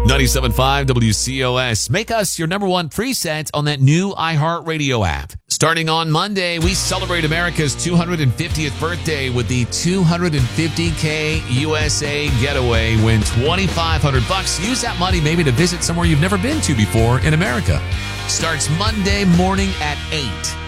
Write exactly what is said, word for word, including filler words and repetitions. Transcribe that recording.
ninety-seven point five W C O S. Make us your number one preset on that new iHeartRadio app. Starting on Monday, we celebrate America's two hundred fiftieth birthday with the two hundred fifty K U S A Getaway. Win twenty-five hundred bucks. Use that money maybe to visit somewhere you've never been to before in America. Starts Monday morning at eight.